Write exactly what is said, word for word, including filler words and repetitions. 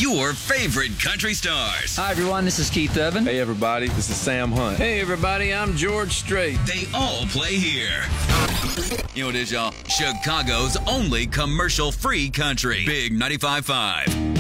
your favorite country stars. Hi, everyone. This is Keith Urban. Hey, everybody. This is Sam Hunt. Hey, everybody. I'm George Strait. They all play here. You know what it is, y'all? Chicago's only commercial-free country. Big ninety-five point five.